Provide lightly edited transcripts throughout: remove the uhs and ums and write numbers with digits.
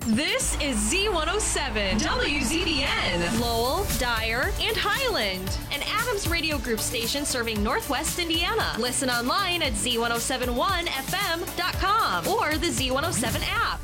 This is Z107, WZBN, Lowell, Dyer, and Highland, an Adams Radio Group station serving Northwest Indiana. Listen online at Z1071FM.com or the Z107 app.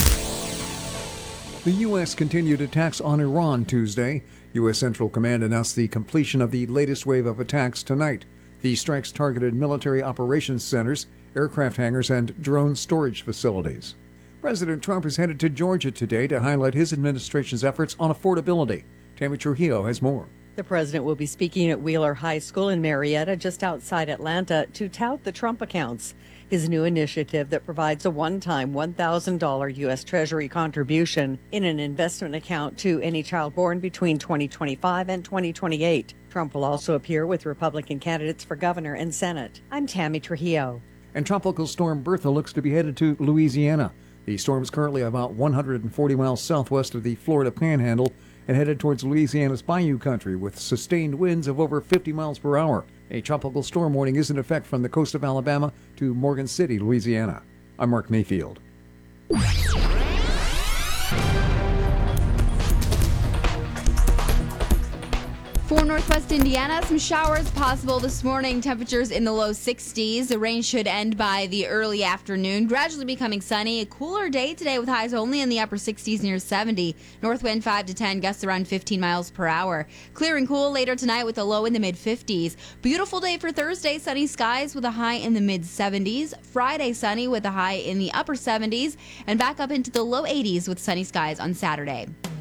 The U.S. continued attacks on Iran Tuesday. U.S. Central Command announced the completion of the latest wave of attacks tonight. The strikes targeted military operations centers, aircraft hangars, and drone storage facilities. President Trump is headed to Georgia today to highlight his administration's efforts on affordability. Tammy Trujillo has more. The president will be speaking at Wheeler High School in Marietta, just outside Atlanta, to tout the Trump accounts, his new initiative that provides a one-time $1,000 U.S. Treasury contribution in an investment account to any child born between 2025 and 2028. Trump will also appear with Republican candidates for governor and Senate. I'm Tammy Trujillo. And Tropical Storm Bertha looks to be headed to Louisiana. The storm is currently about 140 miles southwest of the Florida Panhandle and headed towards Louisiana's Bayou country with sustained winds of over 50 miles per hour. A tropical storm warning is in effect from the coast of Alabama to Morgan City, Louisiana. I'm Mark Mayfield. For Northwest Indiana, some showers possible this morning. Temperatures in the low 60s. The rain should end by the early afternoon, gradually becoming sunny. A cooler day today with highs only in the upper 60s near 70. North wind 5 to 10, gusts around 15 miles per hour. Clear and cool later tonight with a low in the mid 50s. Beautiful day for Thursday, sunny skies with a high in the mid 70s. Friday, sunny with a high in the upper 70s. And back up into the low 80s with sunny skies on Saturday.